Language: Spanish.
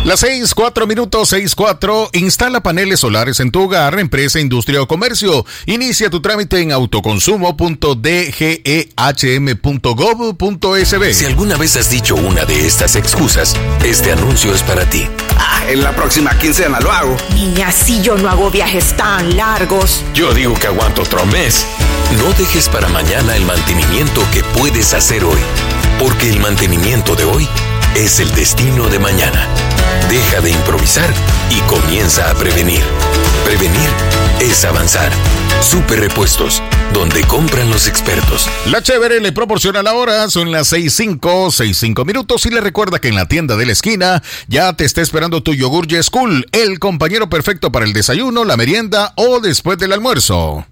Las 6:04, 6:04. Instala paneles solares en tu hogar, empresa, industria o comercio. Inicia tu trámite en autoconsumo.dgehm.gov.sb. Si alguna vez has dicho una de estas excusas, este anuncio es para ti. En la próxima quincena lo hago. Y así yo no hago viajes tan largos. Yo digo que aguanto otro mes. No dejes para mañana el mantenimiento que puedes hacer hoy, porque el mantenimiento de hoy es el destino de mañana. Deja de improvisar y comienza a prevenir. Prevenir es avanzar. Super Repuestos, donde compran los expertos. La Chévere le proporciona la hora, son las 6:05 minutos, y le recuerda que en la tienda de la esquina ya te está esperando tu yogur Yes Cool, el compañero perfecto para el desayuno, la merienda o después del almuerzo.